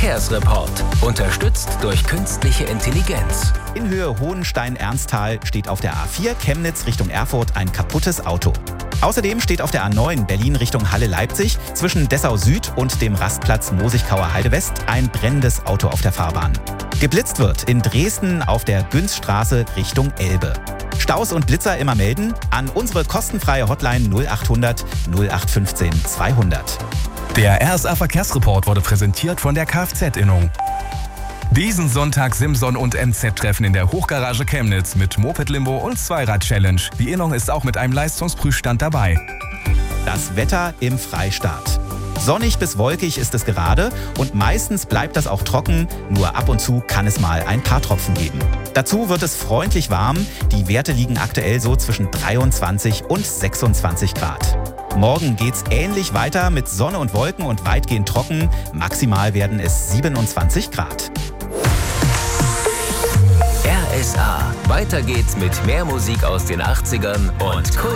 Verkehrsreport. Unterstützt durch künstliche Intelligenz. In Höhe Hohenstein-Ernsthal steht auf der A4 Chemnitz Richtung Erfurt ein kaputtes Auto. Außerdem steht auf der A9 Berlin Richtung Halle-Leipzig zwischen Dessau Süd und dem Rastplatz Mosigkauer Heide West ein brennendes Auto auf der Fahrbahn. Geblitzt wird in Dresden auf der Günzstraße Richtung Elbe. Staus und Blitzer immer melden an unsere kostenfreie Hotline 0800 0815 200. Der RSA Verkehrsreport wurde präsentiert von der Kfz-Innung. Diesen Sonntag Simson und MZ-Treffen in der Hochgarage Chemnitz mit Moped-Limbo und Zweirad-Challenge. Die Innung ist auch mit einem Leistungsprüfstand dabei. Das Wetter im Freistaat. Sonnig bis wolkig ist es gerade und meistens bleibt das auch trocken, nur ab und zu kann es mal ein paar Tropfen geben. Dazu wird es freundlich warm, die Werte liegen aktuell so zwischen 23 und 26 Grad. Morgen geht's ähnlich weiter mit Sonne und Wolken und weitgehend trocken, maximal werden es 27 Grad. RSA. Weiter geht's mit mehr Musik aus den 80ern und Kult.